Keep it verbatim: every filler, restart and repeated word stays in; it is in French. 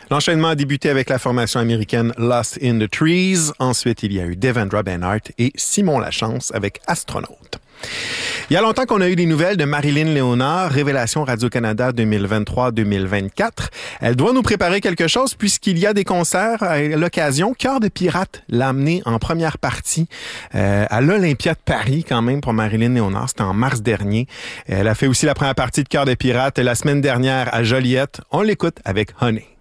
L'enchaînement a débuté avec la formation américaine Lost in the Trees. Ensuite, il y a eu Devendra Banhart et Simon Lachance avec Astronaute. Il y a longtemps qu'on a eu des nouvelles de Marilyn Léonard, Révélation Radio-Canada deux mille vingt-trois deux mille vingt-quatre. Elle doit nous préparer quelque chose puisqu'il y a des concerts à l'occasion. Cœur de pirate l'a amené en première partie euh, à l'Olympia de Paris quand même pour Marilyn Léonard. C'était en mars dernier. Elle a fait aussi la première partie de Cœur de pirate la semaine dernière à Joliette. On l'écoute avec Honey.